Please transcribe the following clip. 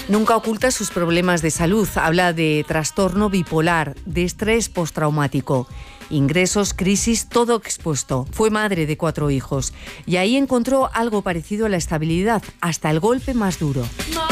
Nunca oculta sus problemas de salud. Habla de trastorno bipolar, de estrés postraumático. Ingresos, crisis, todo expuesto. Fue madre de 4 hijos y ahí encontró algo parecido a la estabilidad, hasta el golpe más duro.